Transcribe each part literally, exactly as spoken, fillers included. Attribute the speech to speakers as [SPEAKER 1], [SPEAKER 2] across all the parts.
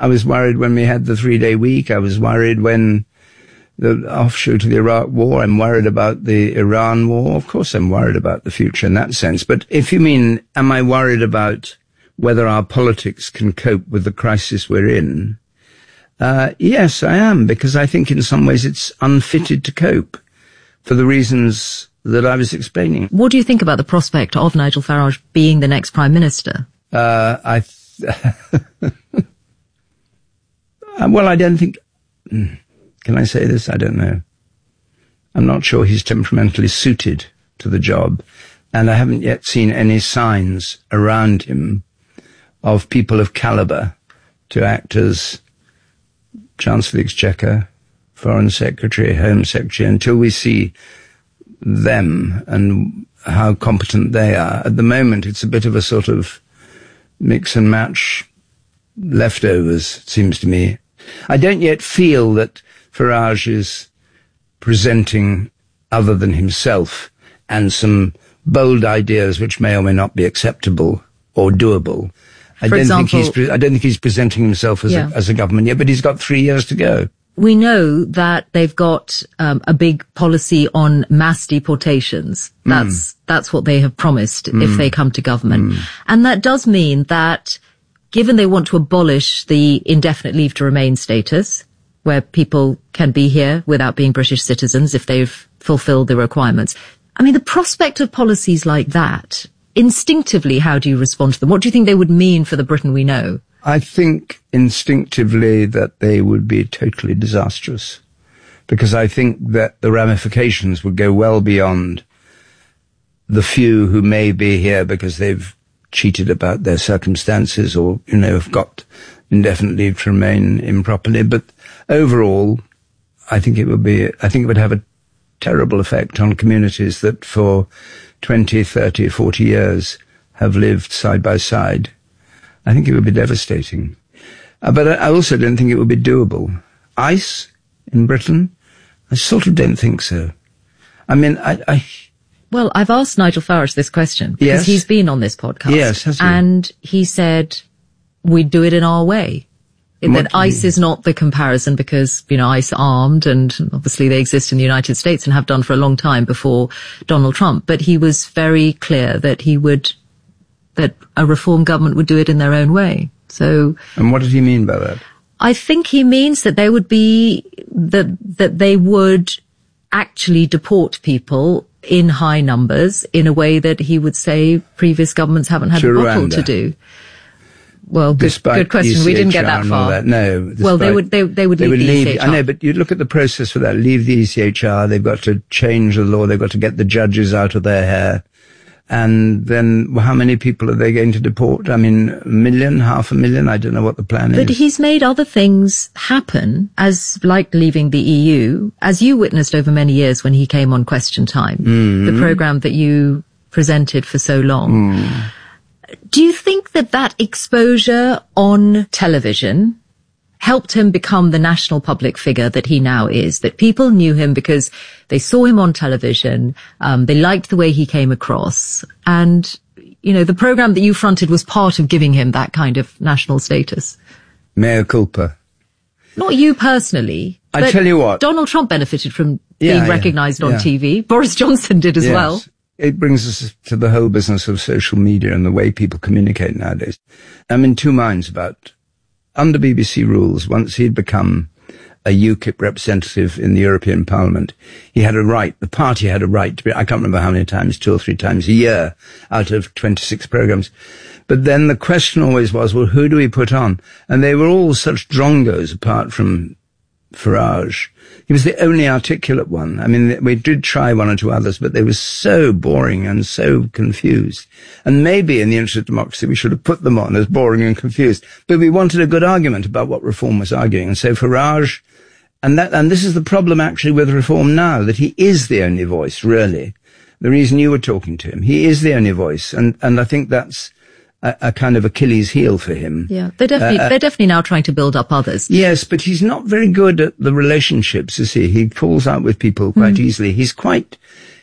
[SPEAKER 1] I was worried when we had the three-day week. I was worried when the offshoot of the Iraq war. I'm worried about the Iran war. Of course, I'm worried about the future in that sense. But if you mean, am I worried about whether our politics can cope with the crisis we're in? Uh, yes, I am, because I think in some ways it's unfitted to cope for the reasons that I was explaining.
[SPEAKER 2] What do you think about the prospect of Nigel Farage being the next Prime Minister?
[SPEAKER 1] Uh, I, th- well, I don't think, can I say this? I don't know. I'm not sure he's temperamentally suited to the job, and I haven't yet seen any signs around him of people of calibre to act as Chancellor of the Exchequer, Foreign Secretary, Home Secretary, until we see them and how competent they are. At the moment, it's a bit of a sort of mix and match leftovers, it seems to me. I don't yet feel that Farage is presenting, other than himself, and some bold ideas which may or may not be acceptable or doable. I
[SPEAKER 2] For
[SPEAKER 1] don't
[SPEAKER 2] example,
[SPEAKER 1] think he's. Pre- I don't think he's presenting himself as,
[SPEAKER 2] yeah.
[SPEAKER 1] a, as a government yet, but he's got three years to go.
[SPEAKER 2] We know that they've got um, a big policy on mass deportations. That's mm. that's what they have promised mm. if they come to government, mm. and that does mean that, given they want to abolish the indefinite leave to remain status, where people can be here without being British citizens if they've fulfilled the requirements. I mean, the prospect of policies like that. Instinctively, how do you respond to them? What do you think they would mean for the Britain we know?
[SPEAKER 1] I think instinctively that they would be totally disastrous, because I think that the ramifications would go well beyond the few who may be here because they've cheated about their circumstances or, you know, have got indefinite leave to remain improperly. But overall, I think it would be, I think it would have a terrible effect on communities that for twenty, thirty, forty years have lived side by side. I think it would be devastating. Uh, but I also don't think it would be doable. ICE in Britain? I sort of don't think so. I mean, I... I
[SPEAKER 2] well, I've asked Nigel Farage this question because
[SPEAKER 1] yes.
[SPEAKER 2] he's been on this podcast.
[SPEAKER 1] Yes, has he?
[SPEAKER 2] And he said, we'd do it in our way. That ICE is not the comparison because, you know, ICE armed and obviously they exist in the United States and have done for a long time before Donald Trump. But he was very clear that he would, that a reform government would do it in their own way. So.
[SPEAKER 1] And what did he mean by that?
[SPEAKER 2] I think he means that they would be, that, that they would actually deport people in high numbers in a way that he would say previous governments haven't had the bottle to do. Well, good, good question. E C H R we didn't get that far.
[SPEAKER 1] That. No.
[SPEAKER 2] Well, they would, they, they would
[SPEAKER 1] they
[SPEAKER 2] leave
[SPEAKER 1] would
[SPEAKER 2] the
[SPEAKER 1] leave,
[SPEAKER 2] E C H R.
[SPEAKER 1] I know, but you look at the process for that. Leave the E C H R. They've got to change the law. They've got to get the judges out of their hair. And then how many people are they going to deport? I mean, a million, half a million? I don't know what the plan
[SPEAKER 2] but
[SPEAKER 1] is.
[SPEAKER 2] But he's made other things happen, as like leaving the E U, as you witnessed over many years when he came on Question Time, mm. the programme that you presented for so long. Mm. Do you think that that exposure on television helped him become the national public figure that he now is? That people knew him because they saw him on television, um, they liked the way he came across, and, you know, the programme that you fronted was part of giving him that kind of national status?
[SPEAKER 1] Mea culpa.
[SPEAKER 2] Not you personally.
[SPEAKER 1] I tell you what.
[SPEAKER 2] Donald Trump benefited from
[SPEAKER 1] yeah,
[SPEAKER 2] being recognised
[SPEAKER 1] yeah,
[SPEAKER 2] on
[SPEAKER 1] yeah.
[SPEAKER 2] T V. Boris Johnson did as
[SPEAKER 1] yes.
[SPEAKER 2] well.
[SPEAKER 1] It brings us to the whole business of social media and the way people communicate nowadays. I'm in two minds about, under B B C rules, once he'd become a UKIP representative in the European Parliament, he had a right, the party had a right to be, I can't remember how many times, two or three times a year out of twenty-six programmes. But then the question always was, well, who do we put on? And they were all such drongos apart from Farage. He was the only articulate one. I mean, we did try one or two others, but they were so boring and so confused. And maybe in the interest of democracy, we should have put them on as boring and confused. But we wanted a good argument about what Reform was arguing. And so Farage, and that, and this is the problem actually with Reform now, that he is the only voice, really. The reason you were talking to him, he is the only voice. And, and I think that's a, a kind of Achilles heel for him.
[SPEAKER 2] Yeah, they're definitely, uh, they're definitely now trying to build up others.
[SPEAKER 1] Yes, but he's not very good at the relationships, is he? He falls out with people quite mm. easily. He's quite,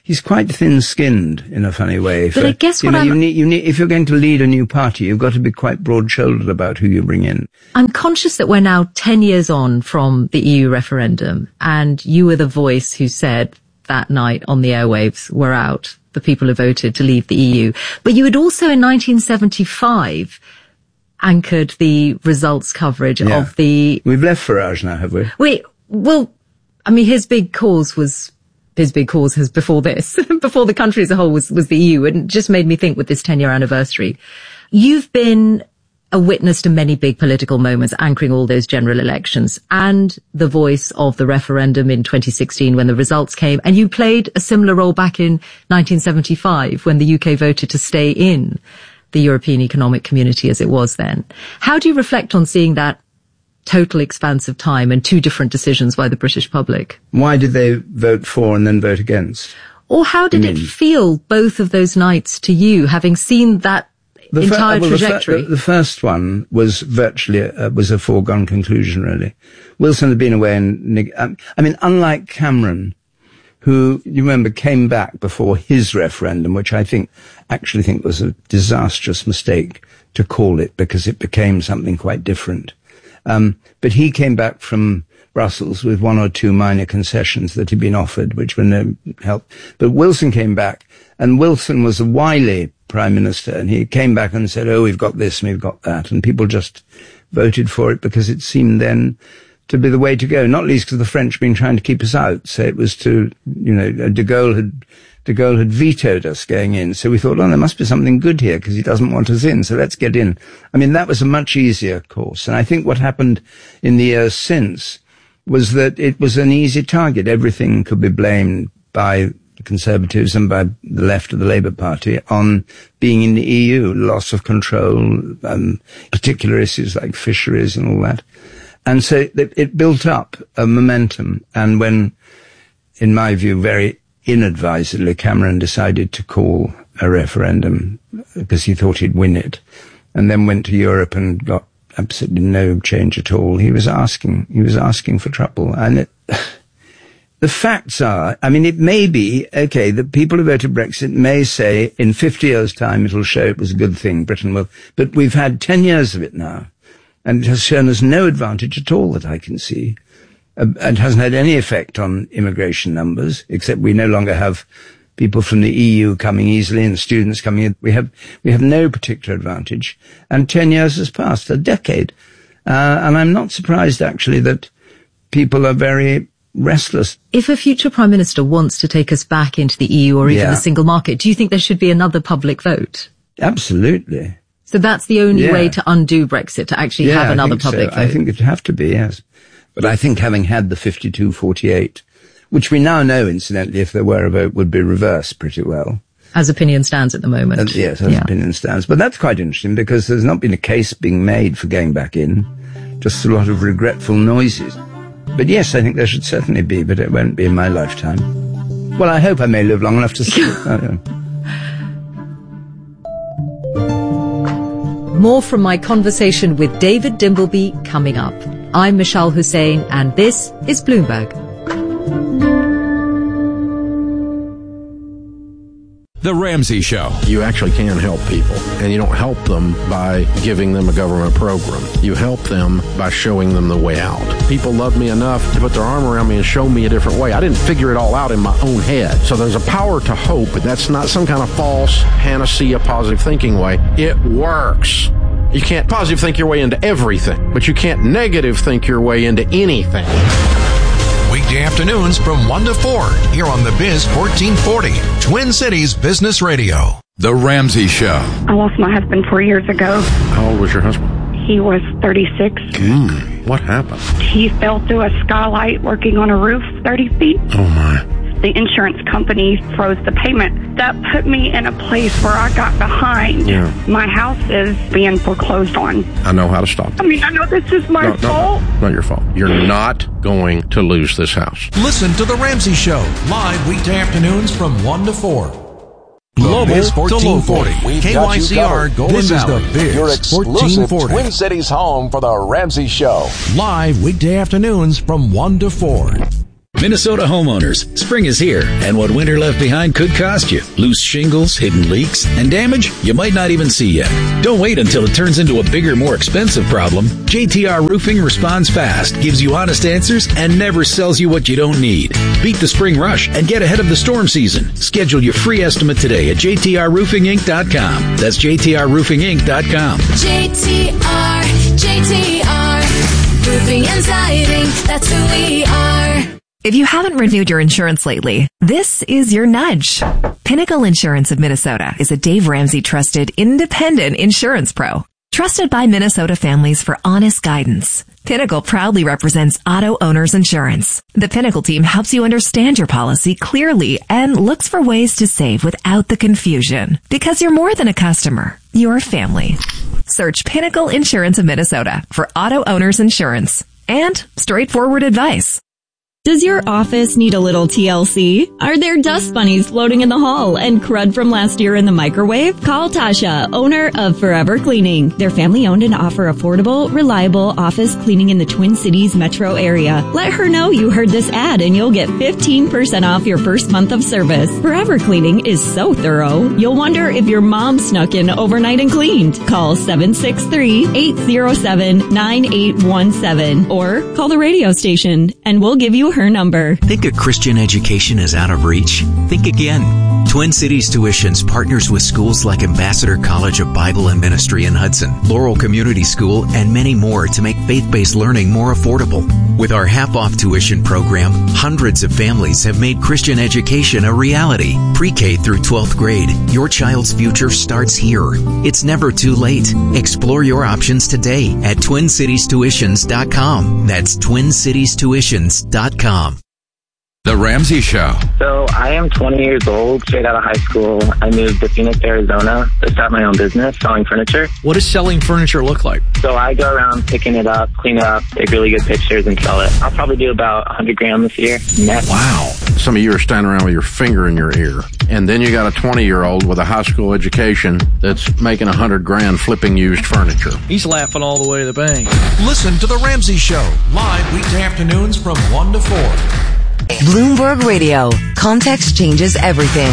[SPEAKER 1] he's quite thin-skinned in a funny way.
[SPEAKER 2] But
[SPEAKER 1] For,
[SPEAKER 2] I guess
[SPEAKER 1] you
[SPEAKER 2] what
[SPEAKER 1] know,
[SPEAKER 2] I'm...
[SPEAKER 1] you need, you need, if you're going to lead a new party, you've got to be quite broad-shouldered about who you bring in.
[SPEAKER 2] I'm conscious that we're now ten years on from the E U referendum, and you were the voice who said that night on the airwaves, we're out, the people who voted to leave the E U. But you had also in nineteen seventy-five anchored the results coverage
[SPEAKER 1] Yeah.
[SPEAKER 2] of the...
[SPEAKER 1] We've left Farage now, have we?
[SPEAKER 2] Wait, well, I mean, his big cause was... His big cause has before this, before the country as a whole was, was the E U, and it just made me think with this ten-year anniversary. You've been a witness to many big political moments, anchoring all those general elections, and the voice of the referendum in twenty sixteen when the results came, and you played a similar role back in nineteen seventy-five when the U K voted to stay in the European Economic Community as it was then. How do you reflect on seeing that total expanse of time and two different decisions by the British public?
[SPEAKER 1] Why did they vote for and then vote against?
[SPEAKER 2] Or how did it feel, both of those nights, to you, having seen that
[SPEAKER 1] The
[SPEAKER 2] entire
[SPEAKER 1] fir- well,
[SPEAKER 2] trajectory?
[SPEAKER 1] The, fir- the first one was virtually uh, was a foregone conclusion, really. Wilson had been away, and neg- um, I mean, unlike Cameron, who you remember came back before his referendum, which I think actually think was a disastrous mistake to call it because it became something quite different. Um, but he came back from Brussels with one or two minor concessions that had been offered, which were no help. But Wilson came back, and Wilson was a wily prime minister, and he came back and said, oh, we've got this and we've got that, and people just voted for it because it seemed then to be the way to go, not least because the French had been trying to keep us out. So it was to, you know, de Gaulle had, de Gaulle had vetoed us going in. So we thought, oh, there must be something good here because he doesn't want us in. So let's get in. I mean, that was a much easier course. And I think what happened in the years since was that it was an easy target. Everything could be blamed by the Conservatives and by the left of the Labour Party on being in the E U, loss of control, um, particular issues like fisheries and all that. And so it, it built up a momentum. And when, in my view, very inadvisedly, Cameron decided to call a referendum because he thought he'd win it, and then went to Europe and got absolutely no change at all, he was asking, he was asking for trouble. And it, the facts are, I mean, it may be, okay, the people who voted Brexit may say in fifty years' time it'll show it was a good thing, Britain will, but we've had ten years of it now. And it has shown us no advantage at all that I can see. Uh, it hasn't had any effect on immigration numbers, except we no longer have people from the E U coming easily and students coming in. We have, we have no particular advantage. And ten years has passed, a decade. Uh, and I'm not surprised, actually, that people are very restless.
[SPEAKER 2] If a future Prime Minister wants to take us back into the E U or even
[SPEAKER 1] Yeah.
[SPEAKER 2] the single market, do you think there should be another public vote?
[SPEAKER 1] Absolutely.
[SPEAKER 2] So that's the only
[SPEAKER 1] Yeah.
[SPEAKER 2] way to undo Brexit, to actually
[SPEAKER 1] Yeah,
[SPEAKER 2] have
[SPEAKER 1] I
[SPEAKER 2] another
[SPEAKER 1] think
[SPEAKER 2] public
[SPEAKER 1] so.
[SPEAKER 2] vote.
[SPEAKER 1] I think it'd have to be, yes. But I think having had the fifty-two forty-eight, which we now know, incidentally, if there were a vote, would be reversed pretty well.
[SPEAKER 2] As opinion stands at the moment.
[SPEAKER 1] Uh, yes, as
[SPEAKER 2] Yeah.
[SPEAKER 1] opinion stands. But that's quite interesting because there's not been a case being made for going back in. Just a lot of regretful noises. But yes, I think there should certainly be, but it won't be in my lifetime. Well, I hope I may live long enough to see it. I don't know.
[SPEAKER 2] More from my conversation with David Dimbleby coming up. I'm Michelle Hussein, and this is Bloomberg.
[SPEAKER 3] The Ramsey Show.
[SPEAKER 4] You actually can help people, and you don't help them by giving them a government program. You help them by showing them the way out. People love me enough to put their arm around me and show me a different way. I didn't figure it all out in my own head. So there's a power to hope, but that's not some kind of false panacea positive thinking way. It works. You can't positive think your way into everything, but you can't negative think your way into anything.
[SPEAKER 3] Weekday afternoons from one to four here on The Biz fourteen forty, Twin Cities Business Radio. The Ramsey Show.
[SPEAKER 5] I lost my husband four years ago.
[SPEAKER 4] How old was your husband?
[SPEAKER 5] He was thirty-six.
[SPEAKER 4] Mm, what happened?
[SPEAKER 5] He fell through a skylight working on a roof thirty feet.
[SPEAKER 4] Oh, my.
[SPEAKER 5] The insurance company froze the payment. That put me in a place where I got behind.
[SPEAKER 4] Yeah.
[SPEAKER 5] My house is being foreclosed on.
[SPEAKER 4] I know how to stop
[SPEAKER 5] I
[SPEAKER 4] it.
[SPEAKER 5] mean, I know this is my
[SPEAKER 4] No, no,
[SPEAKER 5] fault.
[SPEAKER 4] no, not your fault. You're not going to lose this house.
[SPEAKER 3] Listen to The Ramsey Show live weekday afternoons from one to four. Global
[SPEAKER 6] Biz
[SPEAKER 3] fourteen forty.
[SPEAKER 6] We've
[SPEAKER 3] K
[SPEAKER 6] got
[SPEAKER 3] Y
[SPEAKER 6] you
[SPEAKER 3] C R
[SPEAKER 6] covered.
[SPEAKER 3] Golden
[SPEAKER 6] This
[SPEAKER 3] Valley.
[SPEAKER 6] is the Biz
[SPEAKER 3] Your
[SPEAKER 6] exclusive
[SPEAKER 3] fourteen forty.
[SPEAKER 6] Twin Cities home for the Ramsey Show.
[SPEAKER 3] Live weekday afternoons from one to four.
[SPEAKER 6] Minnesota homeowners, spring is here, and what winter left behind could cost you. Loose shingles, hidden leaks, and damage you might not even see yet. Don't wait until it turns into a bigger, more expensive problem. J T R Roofing responds fast, gives you honest answers, and never sells you what you don't need. Beat the spring rush and get ahead of the storm season. Schedule your free estimate today at J T R roofing inc dot com. That's J T R roofing inc dot com.
[SPEAKER 7] J T R, J T R, Roofing and Siding, that's who we are.
[SPEAKER 8] If you haven't renewed your insurance lately, this is your nudge. Pinnacle Insurance of Minnesota is a Dave Ramsey trusted independent insurance pro. Trusted by Minnesota families for honest guidance. Pinnacle proudly represents auto owners insurance. The Pinnacle team helps you understand your policy clearly and looks for ways to save without the confusion. Because you're more than a customer, you're a family. Search Pinnacle Insurance of Minnesota for auto owners insurance and straightforward advice.
[SPEAKER 9] Does your office need a little T L C? Are there dust bunnies floating in the hall and crud from last year in the microwave? Call Tasha, owner of Forever Cleaning. They're family-owned and offer affordable, reliable office cleaning in the Twin Cities metro area. Let her know you heard this ad and you'll get fifteen percent off your first month of service. Forever Cleaning is so thorough, you'll wonder if your mom snuck in overnight and cleaned. Call seven six three, eight zero seven, nine eight one seven or call the radio station and we'll give you her number.
[SPEAKER 10] Think a Christian education is out of reach? Think again. Twin Cities Tuitions partners with schools like Ambassador College of Bible and Ministry in Hudson, Laurel Community School, and many more to make faith-based learning more affordable. With our half-off tuition program, hundreds of families have made Christian education a reality. Pre-K through twelfth grade, your child's future starts here. It's never too late. Explore your options today at twin cities tuitions dot com. That's twin cities tuitions dot com.
[SPEAKER 3] The Ramsey Show.
[SPEAKER 11] So I am twenty years old, straight out of high school. I moved to Phoenix, Arizona to start my own business, selling furniture.
[SPEAKER 12] What does selling furniture look like?
[SPEAKER 11] So I go around picking it up, clean it up, take really good pictures, and sell it. I'll probably do about one hundred grand this year. Net.
[SPEAKER 4] Wow. Some of you are standing around with your finger in your ear. And then you got a twenty-year-old with a high school education that's making one hundred grand flipping used furniture.
[SPEAKER 12] He's laughing all the way to the bank.
[SPEAKER 3] Listen to The Ramsey Show, live weekday afternoons from one to four.
[SPEAKER 13] Bloomberg Radio. Context changes everything.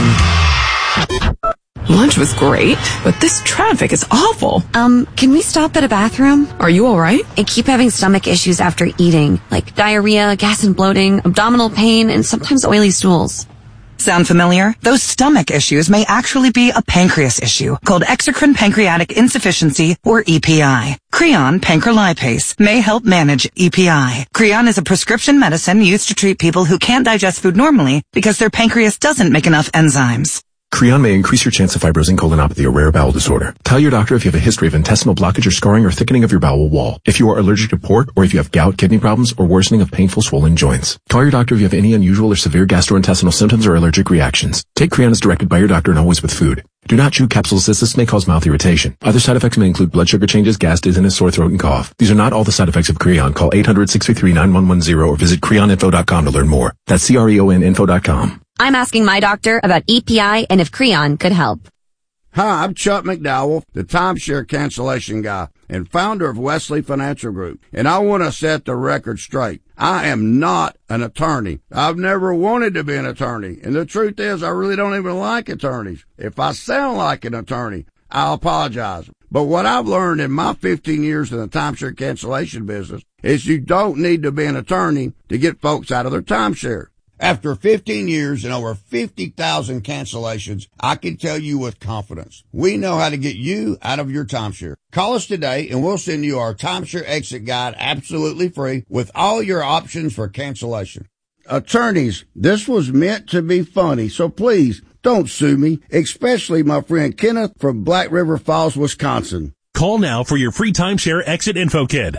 [SPEAKER 14] Lunch was great, but this traffic is awful.
[SPEAKER 15] Um, can we stop at a bathroom?
[SPEAKER 14] Are you all right?
[SPEAKER 15] I keep having stomach issues after eating, like diarrhea, gas and bloating, abdominal pain, and sometimes oily stools.
[SPEAKER 16] Sound familiar? Those stomach issues may actually be a pancreas issue called exocrine pancreatic insufficiency, or E P I. Creon pancrelipase may help manage E P I. Creon is a prescription medicine used to treat people who can't digest food normally because their pancreas doesn't make enough enzymes.
[SPEAKER 17] Creon may increase your chance of fibrosing colonopathy, a rare bowel disorder. Tell your doctor if you have a history of intestinal blockage or scarring or thickening of your bowel wall. If you are allergic to pork, or if you have gout, kidney problems, or worsening of painful swollen joints. Call your doctor if you have any unusual or severe gastrointestinal symptoms or allergic reactions. Take Creon as directed by your doctor and always with food. Do not chew capsules as this may cause mouth irritation. Other side effects may include blood sugar changes, gas, dizziness, sore throat, and cough. These are not all the side effects of Creon. Call eight hundred, six three three, nine one one zero or visit creon info dot com to learn more. That's C R E O N info dot com.
[SPEAKER 15] I'm asking my doctor about E P I and if Creon could help.
[SPEAKER 18] Hi, I'm Chuck McDowell, the timeshare cancellation guy and founder of Wesley Financial Group. And I want to set the record straight. I am not an attorney. I've never wanted to be an attorney. And the truth is, I really don't even like attorneys. If I sound like an attorney, I'll apologize. But what I've learned in my fifteen years in the timeshare cancellation business is you don't need to be an attorney to get folks out of their timeshare. After fifteen years and over fifty thousand cancellations, I can tell you with confidence, we know how to get you out of your timeshare. Call us today and we'll send you our timeshare exit guide absolutely free with all your options for cancellation. Attorneys, this was meant to be funny, so please don't sue me, especially my friend Kenneth from Black River Falls, Wisconsin.
[SPEAKER 19] Call now for your free timeshare exit info kit.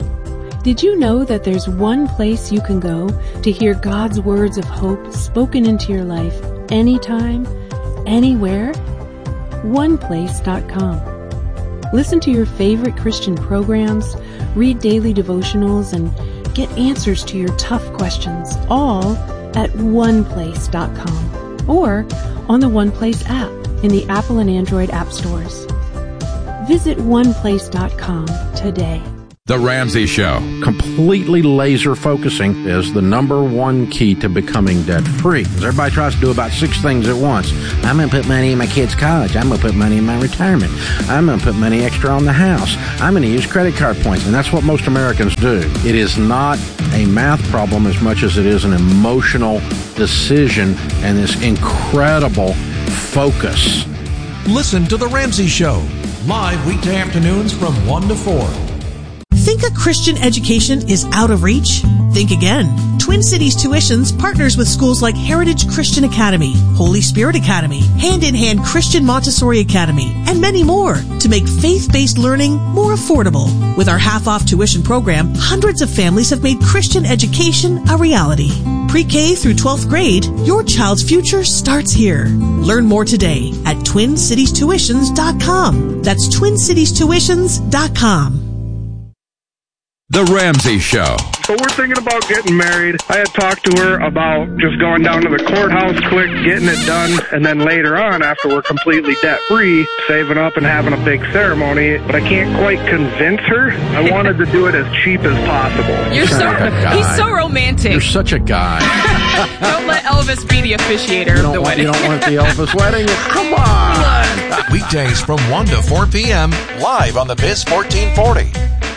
[SPEAKER 20] Did you know that there's one place you can go to hear God's words of hope spoken into your life anytime, anywhere? one place dot com. Listen to your favorite Christian programs, read daily devotionals, and get answers to your tough questions, all at one place dot com or on the OnePlace app in the Apple and Android app stores. Visit one place dot com today.
[SPEAKER 3] The Ramsey Show.
[SPEAKER 4] Completely laser focusing is the number one key to becoming debt free. Because everybody tries to do about six things at once. I'm going to put money in my kid's college. I'm going to put money in my retirement. I'm going to put money extra on the house. I'm going to use credit card points. And that's what most Americans do. It is not a math problem as much as it is an emotional decision and this incredible focus.
[SPEAKER 3] Listen to The Ramsey Show, live weekday afternoons from one to four.
[SPEAKER 21] Think a Christian education is out of reach? Think again. Twin Cities Tuitions partners with schools like Heritage Christian Academy, Holy Spirit Academy, Hand in Hand Christian Montessori Academy, and many more to make faith-based learning more affordable. With our half-off tuition program, hundreds of families have made Christian education a reality. Pre-K through twelfth grade, your child's future starts here. Learn more today at twin cities tuitions dot com. That's twin cities tuitions dot com.
[SPEAKER 3] The Ramsey Show.
[SPEAKER 22] So we're thinking about getting married. I had talked to her about just going down to the courthouse quick, getting it done, and then later on, after we're completely debt-free, saving up and having a big ceremony. But I can't quite convince her. I wanted to do it as cheap as possible.
[SPEAKER 14] You're so, he's so romantic.
[SPEAKER 4] You're such a guy.
[SPEAKER 14] Don't let Elvis be the officiator of the
[SPEAKER 4] want,
[SPEAKER 14] wedding.
[SPEAKER 4] You don't want the Elvis wedding? Come on.
[SPEAKER 3] Weekdays from one to four p.m. live on the Biz fourteen forty.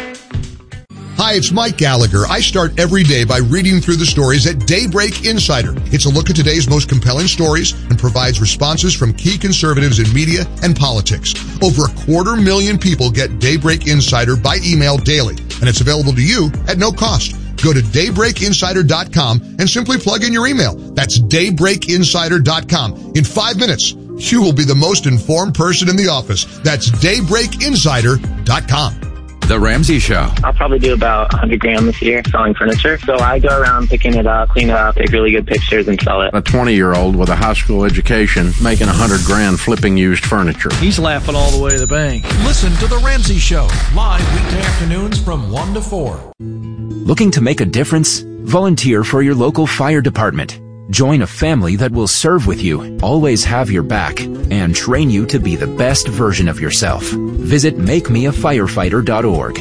[SPEAKER 23] Hi, it's Mike Gallagher. I start every day by reading through the stories at Daybreak Insider. It's a look at today's most compelling stories and provides responses from key conservatives in media and politics. Over a quarter million people get Daybreak Insider by email daily, and it's available to you at no cost. Go to daybreak insider dot com and simply plug in your email. That's daybreak insider dot com. In five minutes, you will be the most informed person in the office. That's daybreak insider dot com.
[SPEAKER 3] The Ramsey Show.
[SPEAKER 11] I'll probably do about one hundred grand this year selling furniture. So I go around picking it up, clean it up, take really good pictures, and sell it.
[SPEAKER 4] A twenty-year-old with a high school education making one hundred grand flipping used furniture.
[SPEAKER 12] He's laughing all the way to the bank.
[SPEAKER 3] Listen to The Ramsey Show, live weekday afternoons from one to four.
[SPEAKER 24] Looking to make a difference? Volunteer for your local fire department. Join a family that will serve with you, always have your back, and train you to be the best version of yourself. Visit make me a firefighter dot org.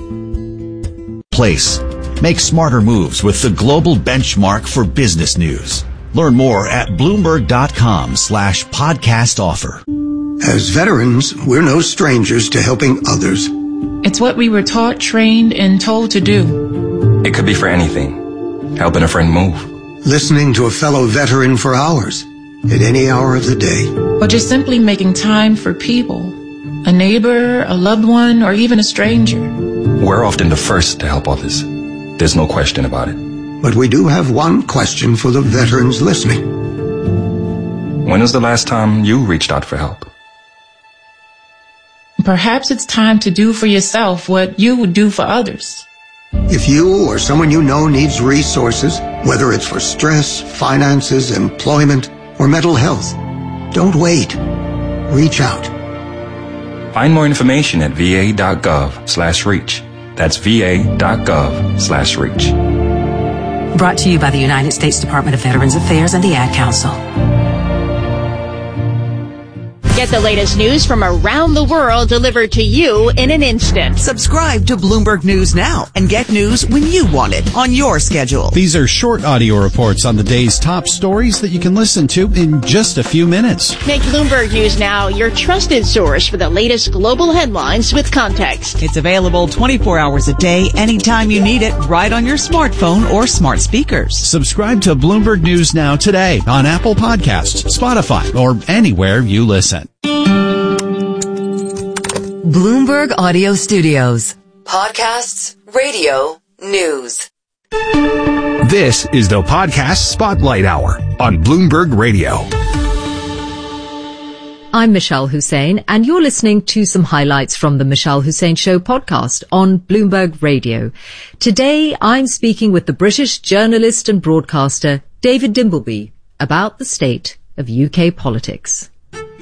[SPEAKER 25] Place. Make smarter moves with the global benchmark for business news. Learn more at bloomberg.com slash podcast offer.
[SPEAKER 26] As veterans, we're no strangers to helping others.
[SPEAKER 14] It's what we were taught, trained, and told to do.
[SPEAKER 27] It could be for anything. Helping a friend move.
[SPEAKER 26] Listening to a fellow veteran for hours, at any hour of the day.
[SPEAKER 14] Or just simply making time for people. A neighbor, a loved one, or even a stranger.
[SPEAKER 27] We're often the first to help others. There's no question about it.
[SPEAKER 26] But we do have one question for the veterans listening.
[SPEAKER 27] When was the last time you reached out for help?
[SPEAKER 14] Perhaps it's time to do for yourself what you would do for others.
[SPEAKER 26] If you or someone you know needs resources, whether it's for stress, finances, employment, or mental health, don't wait. Reach out.
[SPEAKER 27] Find more information at va.gov slash reach. That's va.gov slash reach.
[SPEAKER 28] Brought to you by the United States Department of Veterans Affairs and the Ad Council.
[SPEAKER 29] Get the latest news from around the world delivered to you in an instant.
[SPEAKER 30] Subscribe to Bloomberg News now and get news when you want it on your schedule.
[SPEAKER 31] These are short audio reports on the day's top stories that you can listen to in just a few minutes.
[SPEAKER 29] Make Bloomberg News Now your trusted source for the latest global headlines with context.
[SPEAKER 30] It's available twenty-four hours a day, anytime you need it, right on your smartphone or smart speakers.
[SPEAKER 31] Subscribe to Bloomberg News Now today on Apple Podcasts, Spotify, or anywhere you listen.
[SPEAKER 13] Bloomberg Audio Studios. Podcasts, radio, news.
[SPEAKER 32] This is the Podcast Spotlight Hour on Bloomberg Radio.
[SPEAKER 2] I'm Michelle Hussein, and you're listening to some highlights from the Michelle Hussein Show podcast on Bloomberg Radio. Today, I'm speaking with the British journalist and broadcaster David Dimbleby about the state of U K politics.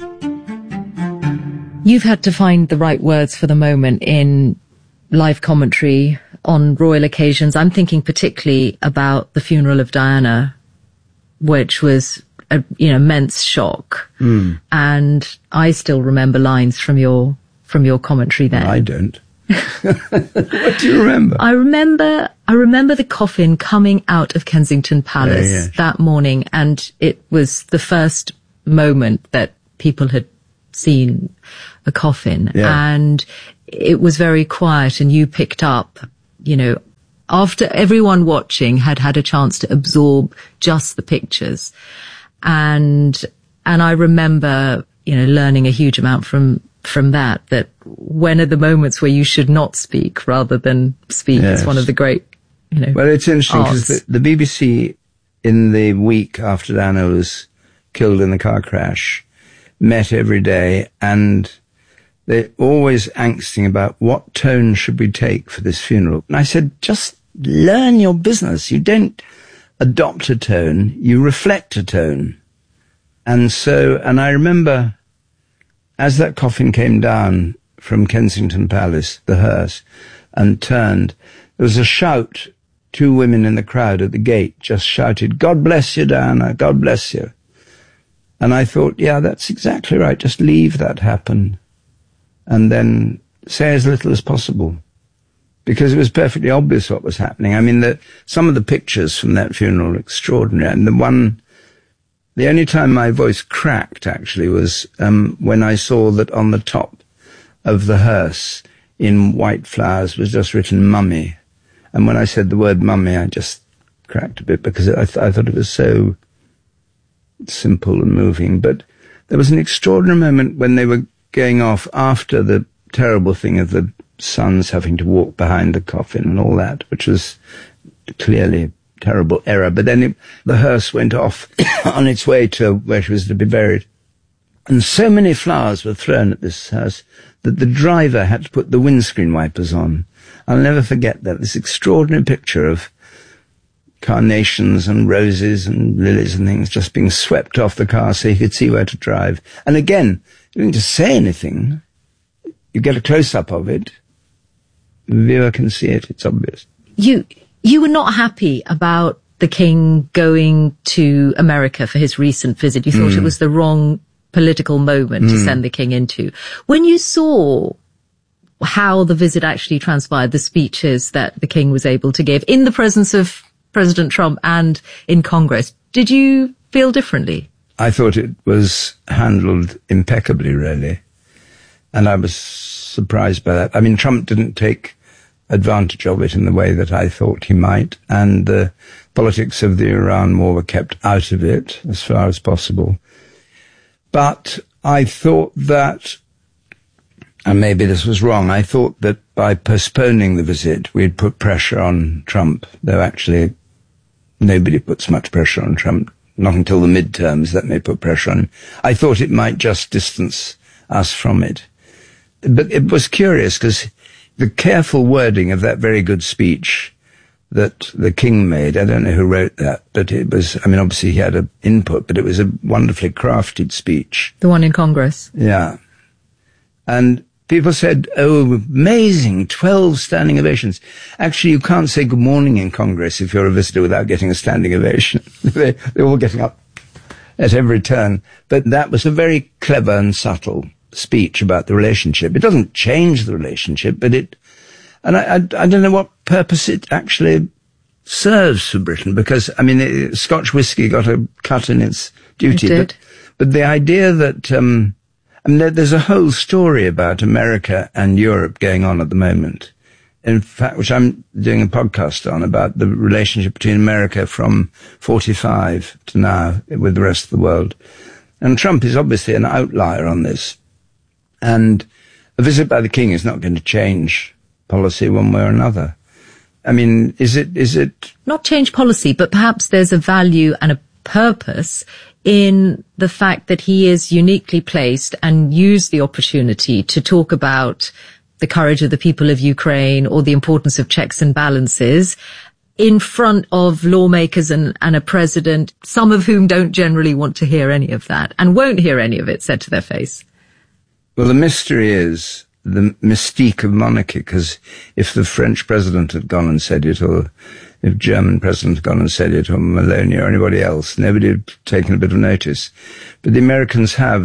[SPEAKER 2] You've had to find the right words for the moment in live commentary on royal occasions. I'm thinking particularly about the funeral of Diana, which was a, you know, immense shock.
[SPEAKER 1] Mm.
[SPEAKER 2] And I still remember lines from your, from your commentary then.
[SPEAKER 1] I don't. What do you remember?
[SPEAKER 2] I remember, I remember the coffin coming out of Kensington Palace oh, yeah. that morning, and it was the first moment that people had seen a coffin, yeah. and it was very quiet, and you picked up, you know, after everyone watching had had a chance to absorb just the pictures. And, and I remember, you know, learning a huge amount from from that, that when are the moments where you should not speak rather than speak? Yes. It's one of the great, you know,
[SPEAKER 1] well, it's interesting because the, the B B C in the week after Diana was killed in the car crash met every day, and they're always angsting about what tone should we take for this funeral. And I said, just learn your business. You don't adopt a tone, you reflect a tone. And so, and I remember as that coffin came down from Kensington Palace, the hearse, and turned, there was a shout. Two women in the crowd at the gate just shouted, God bless you, Diana, God bless you. And I thought, yeah, that's exactly right. Just leave that happen. And then say as little as possible. Because it was perfectly obvious what was happening. I mean, the, some of the pictures from that funeral are extraordinary. And the one... The only time my voice cracked, actually, was um, when I saw that on the top of the hearse, in white flowers, was just written mummy. And when I said the word mummy, I just cracked a bit, because I, th- I thought it was so simple and moving. But there was an extraordinary moment when they were going off after the terrible thing of the sons having to walk behind the coffin and all that, which was clearly terrible error. But then it, the hearse went off on its way to where she was to be buried. And so many flowers were thrown at this hearse that the driver had to put the windscreen wipers on. I'll never forget that. This extraordinary picture of carnations and roses and lilies and things just being swept off the car so you could see where to drive. And again, you didn't just say anything. You get a close-up of it. The viewer can see it. It's obvious.
[SPEAKER 2] You... You were not happy about the king going to America for his recent visit. You thought mm. it was the wrong political moment mm. to send the king into. When you saw how the visit actually transpired, the speeches that the king was able to give in the presence of President Trump and in Congress, did you feel differently?
[SPEAKER 1] I thought it was handled impeccably, really. And I was surprised by that. I mean, Trump didn't take advantage of it in the way that I thought he might, and the politics of the Iran war were kept out of it as far as possible. But I thought that, and maybe this was wrong, I thought that by postponing the visit, we'd put pressure on Trump, though actually nobody puts much pressure on Trump. Not until the midterms that may put pressure on him. I thought it might just distance us from it. But it was curious, because the careful wording of that very good speech that the king made, I don't know who wrote that, but it was, I mean, obviously he had an input, but it was a wonderfully crafted speech.
[SPEAKER 2] The one in Congress?
[SPEAKER 1] Yeah. And people said, oh, amazing, twelve standing ovations. Actually, you can't say good morning in Congress if you're a visitor without getting a standing ovation. they, they're all getting up at every turn. But that was a very clever and subtle speech about the relationship. It doesn't change the relationship, but it, and I, I, I don't know what purpose it actually serves for Britain, because, I mean, it, Scotch whiskey got a cut in its duty.
[SPEAKER 2] It did.
[SPEAKER 1] But, but the idea that, um, I mean, there, there's a whole story about America and Europe going on at the moment. In fact, which I'm doing a podcast on, about the relationship between America from forty-five to now with the rest of the world. And Trump is obviously an outlier on this. And a visit by the king is not going to change policy one way or another. I mean, is it, is it...
[SPEAKER 2] Not change policy, but perhaps there's a value and a purpose in the fact that he is uniquely placed and used the opportunity to talk about the courage of the people of Ukraine or the importance of checks and balances in front of lawmakers and, and a president, some of whom don't generally want to hear any of that and won't hear any of it said to their face.
[SPEAKER 1] Well, the mystery is the mystique of monarchy, because if the French president had gone and said it, or if German president had gone and said it, or Melania or anybody else, nobody had taken a bit of notice. But the Americans have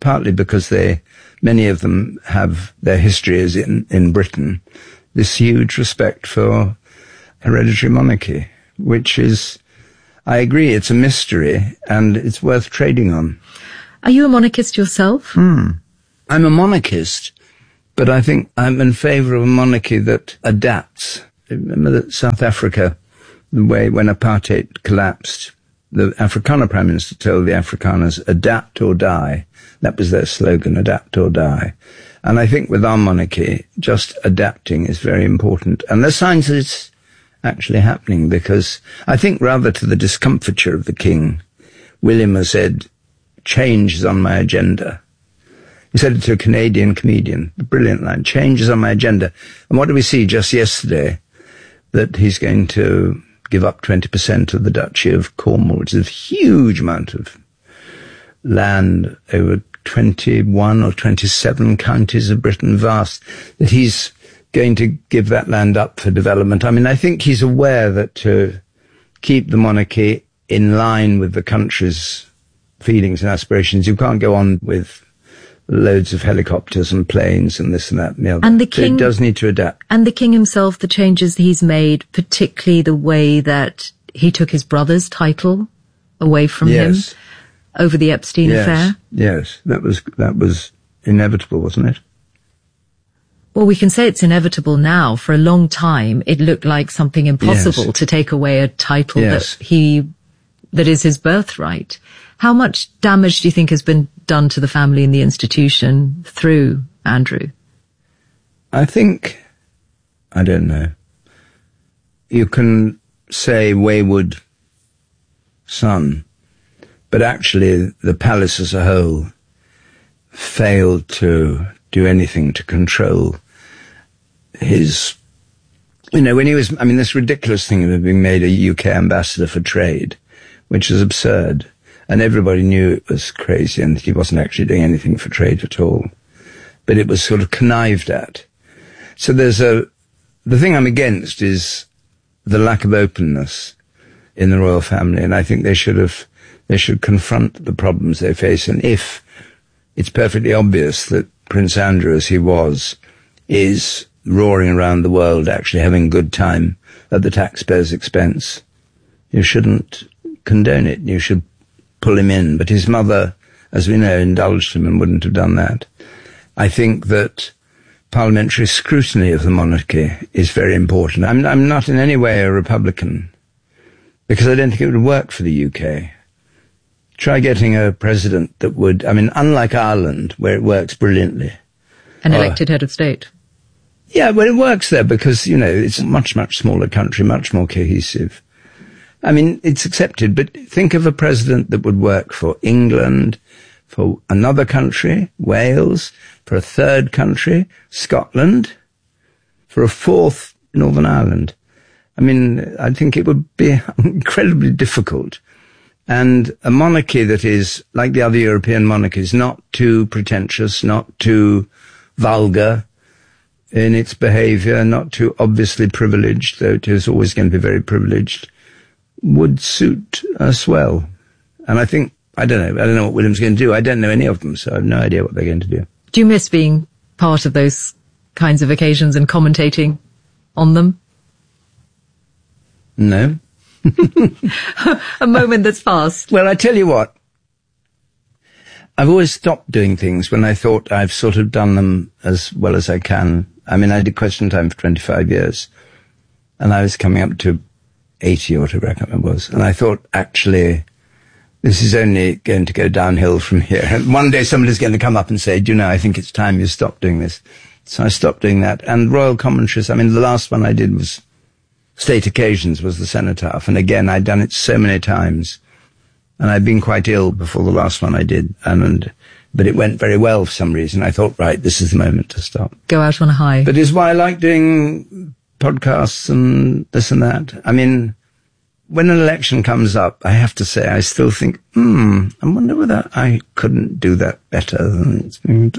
[SPEAKER 1] partly because they, many of them have their histories in, in Britain, this huge respect for hereditary monarchy, which is, I agree, it's a mystery and it's worth trading on.
[SPEAKER 2] Are you a monarchist yourself?
[SPEAKER 1] Hmm. I'm a monarchist, but I think I'm in favour of a monarchy that adapts. Remember that South Africa, the way when apartheid collapsed, the Afrikaner Prime Minister told the Afrikaners, adapt or die. That was their slogan, adapt or die. And I think with our monarchy, just adapting is very important. And there's signs that it's actually happening, because I think rather to the discomfiture of the king, William has said, change is on my agenda. He said it to a Canadian comedian, a brilliant line, change is on my agenda. And what do we see just yesterday? That he's going to give up twenty percent of the Duchy of Cornwall, which is a huge amount of land over twenty-one or twenty-seven counties of Britain, vast, that he's going to give that land up for development. I mean, I think he's aware that to keep the monarchy in line with the country's feelings and aspirations, you can't go on with loads of helicopters and planes and this and that and the other.
[SPEAKER 2] And the king,
[SPEAKER 1] so it does need to adapt.
[SPEAKER 2] And the king himself, the changes he's made, particularly the way that he took his brother's title away from
[SPEAKER 1] yes.
[SPEAKER 2] him over the Epstein
[SPEAKER 1] yes.
[SPEAKER 2] affair.
[SPEAKER 1] Yes, that was that was inevitable, wasn't it?
[SPEAKER 2] Well, we can say it's inevitable now. For a long time, it looked like something impossible
[SPEAKER 1] yes.
[SPEAKER 2] to take away a title
[SPEAKER 1] yes.
[SPEAKER 2] that he, that is his birthright. How much damage do you think has been done to the family and the institution through Andrew?
[SPEAKER 1] I think, I don't know. You can say wayward son, but actually the palace as a whole failed to do anything to control his, you know, when he was, I mean, this ridiculous thing of being made a U K ambassador for trade, which is absurd. And everybody knew it was crazy and that he wasn't actually doing anything for trade at all. But it was sort of connived at. So there's a, the thing I'm against is the lack of openness in the royal family. And I think they should have, they should confront the problems they face. And if it's perfectly obvious that Prince Andrew, as he was, is roaring around the world, actually having a good time at the taxpayer's expense, you shouldn't condone it. You should pull him in. But his mother, as we know, indulged him and wouldn't have done that. I think that parliamentary scrutiny of the monarchy is very important. I'm, I'm not in any way a Republican, because I don't think it would work for the U K. Try getting a president that would, I mean, unlike Ireland, where it works brilliantly.
[SPEAKER 2] An elected uh, head of state.
[SPEAKER 1] Yeah, well, it works there because, you know, it's a much, much smaller country, much more cohesive. I mean, it's accepted, but think of a president that would work for England, for another country, Wales, for a third country, Scotland, for a fourth, Northern Ireland. I mean, I think it would be incredibly difficult. And a monarchy that is, like the other European monarchies, not too pretentious, not too vulgar in its behaviour, not too obviously privileged, though it is always going to be very privileged, would suit us well. And I think, I don't know, I don't know what William's going to do. I don't know any of them, so I have no idea what they're going to do.
[SPEAKER 2] Do you miss being part of those kinds of occasions and commentating on them?
[SPEAKER 1] No.
[SPEAKER 2] A moment that's passed.
[SPEAKER 1] Well, I tell you what, I've always stopped doing things when I thought I've sort of done them as well as I can. I mean, I did Question Time for twenty-five years, and I was coming up to eighty or whatever I can't remember it was, and I thought, actually, this is only going to go downhill from here. And one day somebody's going to come up and say, do you know, I think it's time you stop doing this. So I stopped doing that. And royal commentaries, I mean, the last one I did was State Occasions, was the Cenotaph. And again, I'd done it so many times. And I'd been quite ill before the last one I did. And, and but it went very well for some reason. I thought, right, this is the moment to stop.
[SPEAKER 2] Go out on a high.
[SPEAKER 1] But it's why I like doing podcasts and this and that. I mean, when an election comes up, I have to say, I still think, hmm, I wonder whether I couldn't do that better than it's been.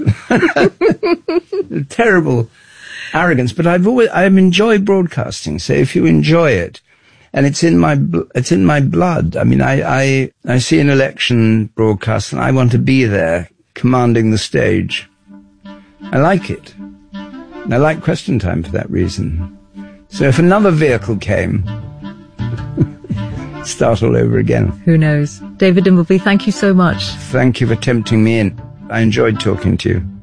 [SPEAKER 1] Terrible arrogance, but I've always, I've enjoyed broadcasting. So if you enjoy it, and it's in my, it's in my blood. I mean, I, I, I see an election broadcast and I want to be there commanding the stage. I like it. And I like Question Time for that reason. So if another vehicle came, start all over again.
[SPEAKER 2] Who knows? David Dimbleby, thank you so much.
[SPEAKER 1] Thank you for tempting me in. I enjoyed talking to you.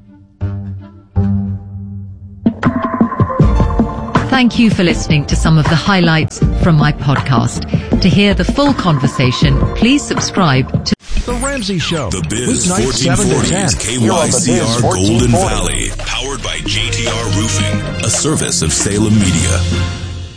[SPEAKER 2] Thank you for listening to some of the highlights from my podcast. To hear the full conversation, please subscribe to
[SPEAKER 3] The Ramsey Show.
[SPEAKER 5] The Biz
[SPEAKER 3] Weeknights seven to ten.
[SPEAKER 5] K Y C R Golden Valley. Powered by J T R Roofing, a service of Salem Media.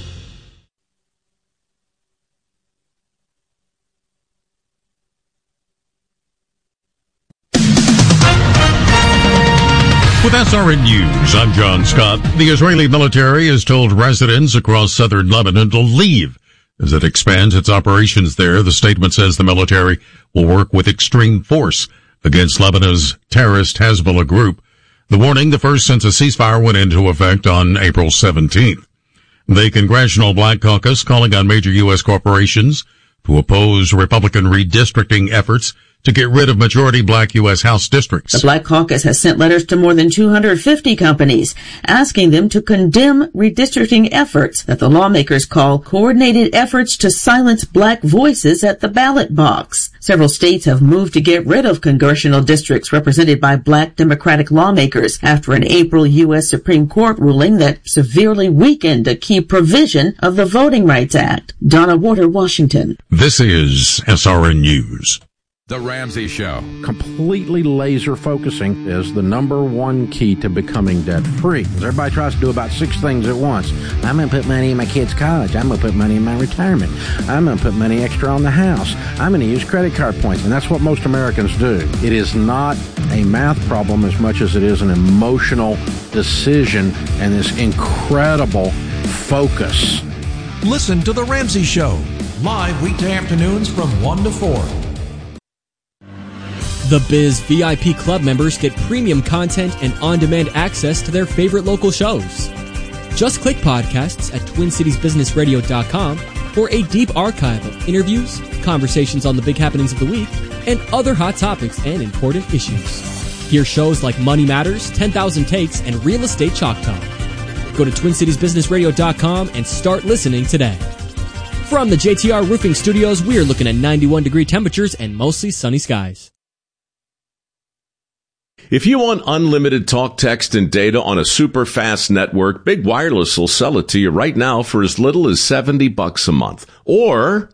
[SPEAKER 6] With S R N News, I'm John Scott. The Israeli military has told residents across southern Lebanon to leave as it expands its operations there. The statement says the military will work with extreme force against Lebanon's terrorist Hezbollah group. The warning, the first since a ceasefire went into effect on April seventeenth. The Congressional Black Caucus calling on major U S corporations to oppose Republican redistricting efforts to get rid of majority black U S House districts.
[SPEAKER 7] The Black Caucus has sent letters to more than two hundred fifty companies, asking them to condemn redistricting efforts that the lawmakers call coordinated efforts to silence black voices at the ballot box. Several states have moved to get rid of congressional districts represented by black Democratic lawmakers after an April U S Supreme Court ruling that severely weakened a key provision of the Voting Rights Act. Donna Warder, Washington.
[SPEAKER 6] This is S R N News.
[SPEAKER 3] The Ramsey Show.
[SPEAKER 4] Completely laser focusing is the number one key to becoming debt free. Everybody tries to do about six things at once. I'm going to put money in my kids' college. I'm going to put money in my retirement. I'm going to put money extra on the house. I'm going to use credit card points. And that's what most Americans do. It is not a math problem as much as it is an emotional decision and this incredible focus.
[SPEAKER 3] Listen to The Ramsey Show, live weekday afternoons from one to four.
[SPEAKER 8] The Biz V I P Club members get premium content and on-demand access to their favorite local shows. Just click podcasts at twin cities business radio dot com for a deep archive of interviews, conversations on the big happenings of the week, and other hot topics and important issues. Hear shows like Money Matters, ten thousand Takes, and Real Estate Chalk Talk. Go to twin cities business radio dot com and start listening today. From the J T R Roofing Studios, we're looking at ninety-one degree temperatures and mostly sunny skies.
[SPEAKER 9] If you want unlimited talk, text, and data on a super fast network, Big Wireless will sell it to you right now for as little as seventy bucks a month. Or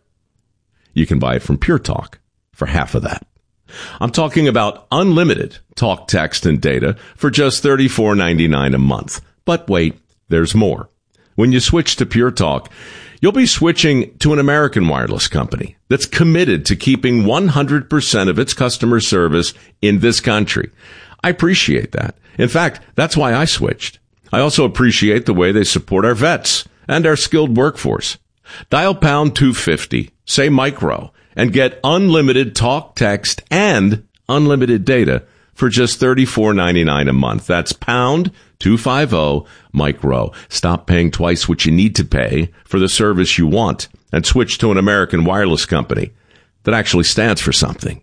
[SPEAKER 9] you can buy it from Pure Talk for half of that. I'm talking about unlimited talk, text, and data for just thirty-four ninety-nine a month. But wait, there's more. When you switch to Pure Talk, you'll be switching to an American wireless company that's committed to keeping one hundred percent of its customer service in this country. I appreciate that. In fact, that's why I switched. I also appreciate the way they support our vets and our skilled workforce. Dial pound two fifty, say micro, and get unlimited talk, text, and unlimited data for just thirty-four ninety-nine a month. That's pound two fifty micro. Stop paying twice what you need to pay for the service you want and switch to an American wireless company that actually stands for something.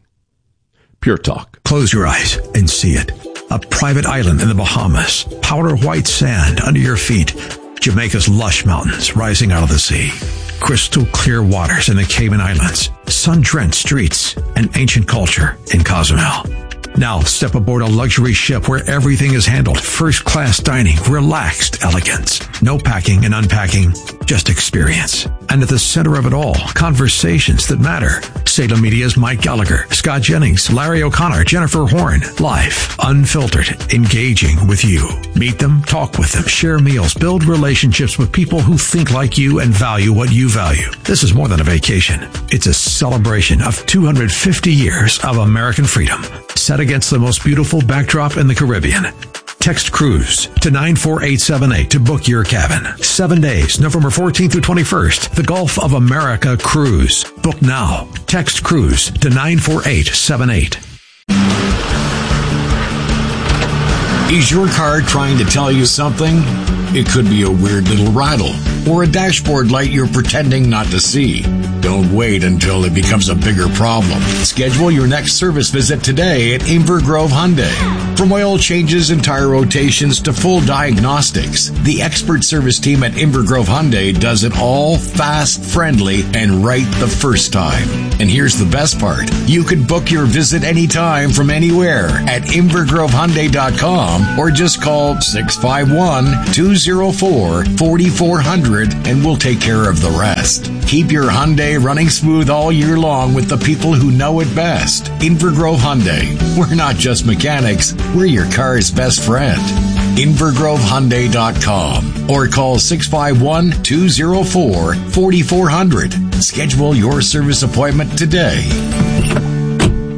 [SPEAKER 9] Pure Talk.
[SPEAKER 10] Close your eyes and see it. A private island in the Bahamas. Powder white sand under your feet. Jamaica's lush mountains rising out of the sea. Crystal clear waters in the Cayman Islands. Sun-drenched streets and ancient culture in Cozumel. Now step aboard a luxury ship where everything is handled. First-class dining, relaxed elegance. No packing and unpacking, just experience. And at the center of it all, conversations that matter. Salem Media's Mike Gallagher, Scott Jennings, Larry O'Connor, Jennifer Horn. Live, unfiltered, engaging with you. Meet them, talk with them, share meals, build relationships with people who think like you and value what you value. This is more than a vacation. It's a celebration of two hundred fifty years of American freedom, set against the most beautiful backdrop in the Caribbean. Text Cruise to nine four eight seven eight to book your cabin. Seven days, November fourteenth through twenty-first. The Gulf of America Cruise. Book now. Text Cruise to nine four eight seven eight.
[SPEAKER 25] Is your car trying to tell you something?
[SPEAKER 11] It could be a weird little rattle or a dashboard light you're pretending not to see. Don't wait until it becomes a bigger problem. Schedule your next service visit today at Inver Grove Hyundai. From oil changes and tire rotations to full diagnostics, the expert service team at Inver Grove Hyundai does it all fast, friendly, and right the first time. And here's the best part. You can book your visit anytime from anywhere at inver grove hyundai dot com or just call six five one, two oh four, four four zero zero and we'll take care of the rest. Keep your Hyundai running smooth all year long with the people who know it best. Inver Grove Hyundai. We're not just mechanics, we're your car's best friend. inver grove hyundai dot com or call six five one, two oh four, four four zero zero. Schedule your service appointment today.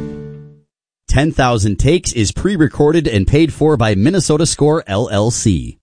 [SPEAKER 12] ten thousand Takes is pre-recorded and paid for by Minnesota Score, L L C.